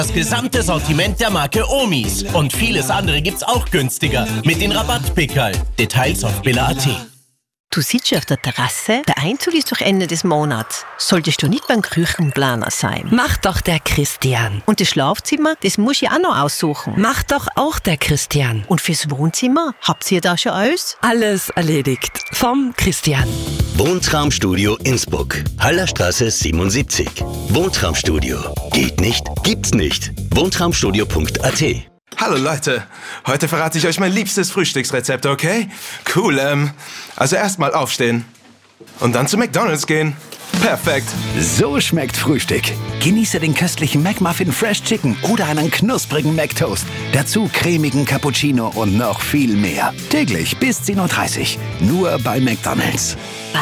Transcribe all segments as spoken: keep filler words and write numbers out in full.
Das gesamte Sortiment der Marke Omis. Und vieles andere gibt's auch günstiger. Mit den Rabattpickerl. Details auf billa punkt at. Du sitzt schon auf der Terrasse, der Einzug ist doch Ende des Monats. Solltest du nicht beim Küchenplaner sein? Mach doch der Christian. Und das Schlafzimmer, das muss ich auch noch aussuchen. Mach doch auch der Christian. Und fürs Wohnzimmer, habt ihr da schon alles? Alles erledigt. Vom Christian. Wohntraumstudio Innsbruck. Hallerstraße siebenundsiebzig. Wohntraumstudio. Geht nicht? Gibt's nicht. Wohntraumstudio punkt at. Hallo Leute, heute verrate ich euch mein liebstes Frühstücksrezept, okay? Cool, ähm, also erstmal aufstehen und dann zu McDonald's gehen. Perfekt. So schmeckt Frühstück. Genieße den köstlichen McMuffin Fresh Chicken oder einen knusprigen McToast. Dazu cremigen Cappuccino und noch viel mehr. Täglich bis zehn Uhr dreißig. Nur bei McDonald's.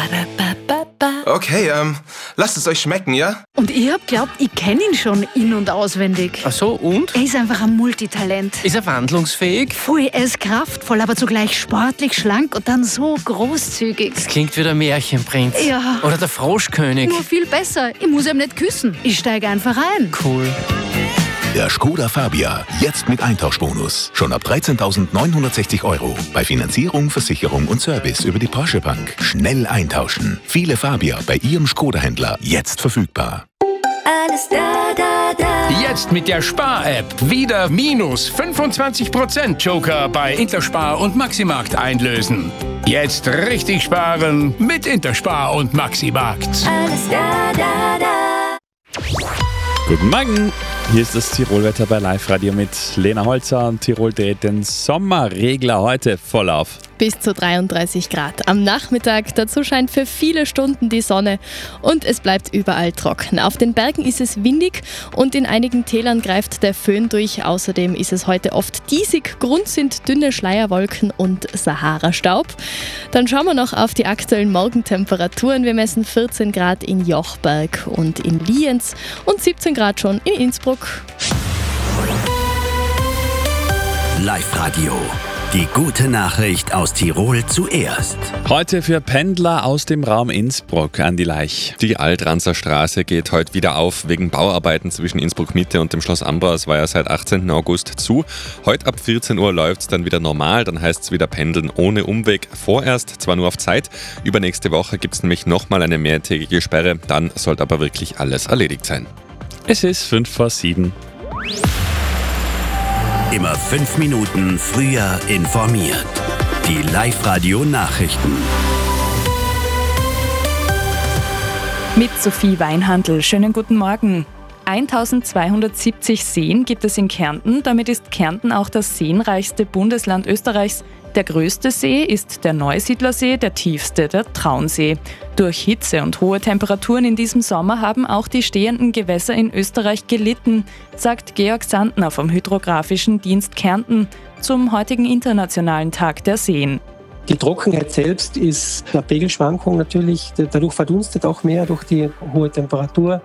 Okay, ähm, lasst es euch schmecken, ja? Und ich hab glaubt, ich kenne ihn schon in- und auswendig. Ach so, und? Er ist einfach ein Multitalent. Ist er wandlungsfähig? Voll, er ist kraftvoll, aber zugleich sportlich, schlank und dann so großzügig. Das klingt wie der Märchenprinz. Ja. Oder der Froschkönig. Nur viel besser. Ich muss ihm nicht küssen. Ich steige einfach ein. Cool. Der Skoda Fabia, jetzt mit Eintauschbonus. Schon ab dreizehntausendneunhundertsechzig Euro. Bei Finanzierung, Versicherung und Service über die Porsche Bank. Schnell eintauschen. Viele Fabia bei Ihrem Skoda-Händler jetzt verfügbar. Alles da, da, da. Jetzt mit der Spar-App wieder minus fünfundzwanzig Prozent Joker bei Interspar und Maximarkt einlösen. Jetzt richtig sparen mit Interspar und Maximarkt. Alles da, da, da. Guten Morgen, hier ist das Tirolwetter bei Live Radio mit Lena Holzer und Tirol dreht den Sommerregler heute voll auf. Bis zu dreiunddreißig Grad. Am Nachmittag dazu scheint für viele Stunden die Sonne und es bleibt überall trocken. Auf den Bergen ist es windig und in einigen Tälern greift der Föhn durch. Außerdem ist es heute oft diesig. Grund sind dünne Schleierwolken und Sahara-Staub. Dann schauen wir noch auf die aktuellen Morgentemperaturen. Wir messen vierzehn Grad in Jochberg und in Lienz und siebzehn Grad schon in Innsbruck. Live Radio. Die gute Nachricht aus Tirol zuerst. Heute für Pendler aus dem Raum Innsbruck an die Laich. Die Altranzer Straße geht heute wieder auf. Wegen Bauarbeiten zwischen Innsbruck Mitte und dem Schloss Ambras war ja seit achtzehnten August zu. Heute ab vierzehn Uhr läuft es dann wieder normal. Dann heißt es wieder Pendeln ohne Umweg. Vorerst zwar nur auf Zeit. Übernächste Woche gibt es nämlich nochmal eine mehrtägige Sperre. Dann sollte aber wirklich alles erledigt sein. Es ist fünf vor sieben. Immer fünf Minuten früher informiert. Die Live-Radio-Nachrichten. Mit Sophie Weinhandl. Schönen guten Morgen. eintausendzweihundertsiebzig Seen gibt es in Kärnten. Damit ist Kärnten auch das seenreichste Bundesland Österreichs. Der größte See ist der Neusiedlersee, der tiefste der Traunsee. Durch Hitze und hohe Temperaturen in diesem Sommer haben auch die stehenden Gewässer in Österreich gelitten, sagt Georg Sandner vom Hydrographischen Dienst Kärnten zum heutigen Internationalen Tag der Seen. Die Trockenheit selbst ist eine Pegelschwankung natürlich, dadurch verdunstet auch mehr durch die hohe Temperatur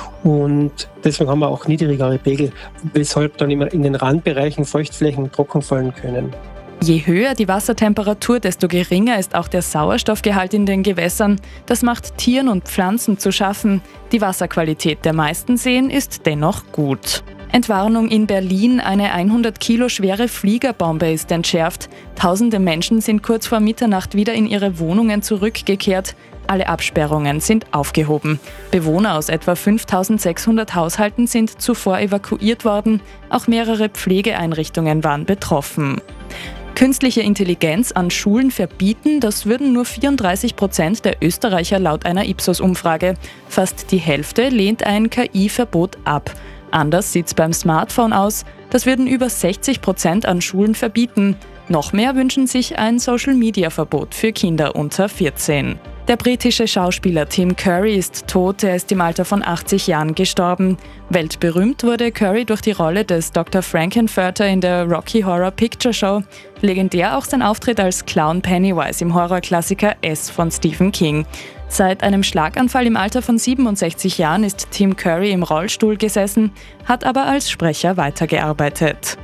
und deswegen haben wir auch niedrigere Pegel, weshalb dann immer in den Randbereichen Feuchtflächen trocken fallen können. Je höher die Wassertemperatur, desto geringer ist auch der Sauerstoffgehalt in den Gewässern. Das macht Tieren und Pflanzen zu schaffen. Die Wasserqualität der meisten Seen ist dennoch gut. Entwarnung in Berlin, eine hundert Kilo schwere Fliegerbombe ist entschärft. Tausende Menschen sind kurz vor Mitternacht wieder in ihre Wohnungen zurückgekehrt. Alle Absperrungen sind aufgehoben. Bewohner aus etwa fünftausendsechshundert Haushalten sind zuvor evakuiert worden. Auch mehrere Pflegeeinrichtungen waren betroffen. Künstliche Intelligenz an Schulen verbieten, das würden nur vierunddreißig Prozent der Österreicher laut einer Ipsos-Umfrage. Fast die Hälfte lehnt ein K I-Verbot ab. Anders sieht es beim Smartphone aus. Das würden über sechzig Prozent an Schulen verbieten. Noch mehr wünschen sich ein Social-Media-Verbot für Kinder unter vierzehn. Der britische Schauspieler Tim Curry ist tot, er ist im Alter von achtzig Jahren gestorben. Weltberühmt wurde Curry durch die Rolle des Doktor Frankenfurter in der Rocky Horror Picture Show. Legendär auch sein Auftritt als Clown Pennywise im Horrorklassiker S von Stephen King. Seit einem Schlaganfall im Alter von siebenundsechzig Jahren ist Tim Curry im Rollstuhl gesessen, hat aber als Sprecher weitergearbeitet.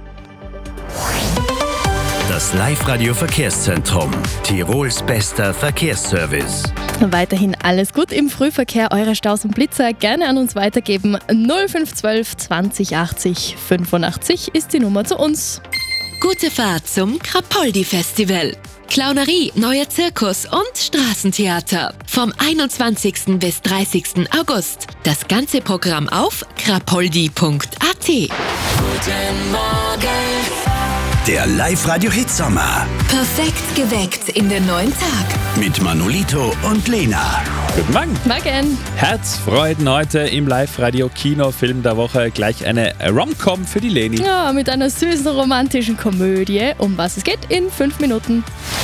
Das Live-Radio Verkehrszentrum. Tirols bester Verkehrsservice. Weiterhin alles gut im Frühverkehr. Eure Staus und Blitzer gerne an uns weitergeben. null fünf eins zwei zwanzig achtzig fünfundachtzig ist die Nummer zu uns. Gute Fahrt zum Krapoldi-Festival. Clownerie, neuer Zirkus und Straßentheater. Vom einundzwanzigsten bis dreißigsten August. Das ganze Programm auf krapoldi punkt a t. Guten Morgen. Der Live-Radio-Hit Sommer. Perfekt geweckt in den neuen Tag. Mit Manolito und Lena. Guten Morgen. Morgen. Herzfreuden heute im Live-Radio-Kino-Film der Woche. Gleich eine Rom-Com für die Leni. Ja, mit einer süßen romantischen Komödie. Um was es geht in fünf Minuten.